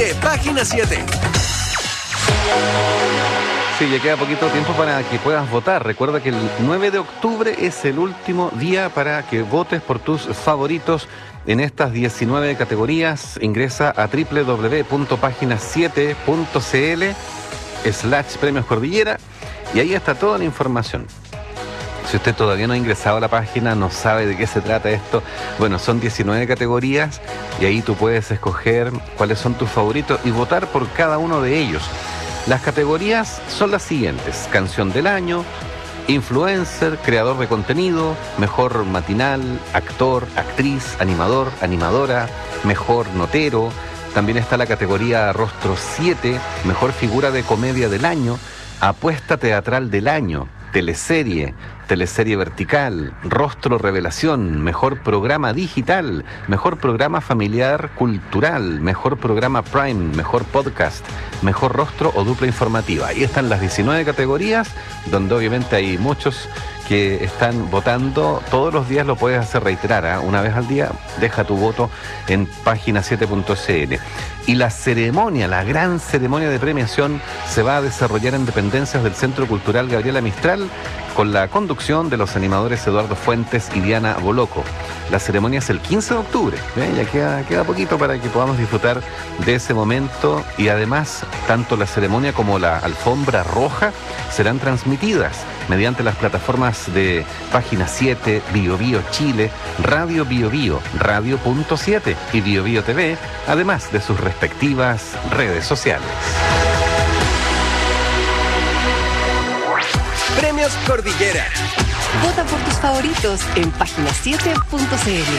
de Página 7. Sí, ya queda poquito tiempo para que puedas votar. Recuerda que el 9 de octubre es el último día para que votes por tus favoritos en estas 19 categorías. Ingresa a www.pagina7.cl/Premios Cordillera y ahí está toda la información. Si usted todavía no ha ingresado a la página, no sabe de qué se trata esto, bueno, son 19 categorías y ahí tú puedes escoger cuáles son tus favoritos y votar por cada uno de ellos. Las categorías son las siguientes: canción del año, influencer, creador de contenido, mejor matinal, actor, actriz, animador, animadora, mejor notero. También está la categoría Rostro 7, mejor figura de comedia del año, apuesta teatral del año, teleserie, teleserie vertical, rostro revelación, mejor programa digital, mejor programa familiar cultural, mejor programa prime, mejor podcast, mejor rostro o dupla informativa. Ahí están las 19 categorías, donde obviamente hay muchos que están votando. Todos los días lo puedes hacer reiterar, ¿eh? Una vez al día, deja tu voto en página7.cl. Y la ceremonia, la gran ceremonia de premiación, se va a desarrollar en dependencias del Centro Cultural Gabriela Mistral, con la conducción de los animadores Eduardo Fuentes y Diana Boloco. La ceremonia es el 15 de octubre, ya queda poquito para que podamos disfrutar de ese momento, y además tanto la ceremonia como la alfombra roja serán transmitidas mediante las plataformas de Página 7, Bio Bio Chile, Radio Bio Bio, Radio.7 y Bio Bio TV, además de sus respectivas redes sociales. Premios Cordillera. Vota por tus favoritos en página7.cl.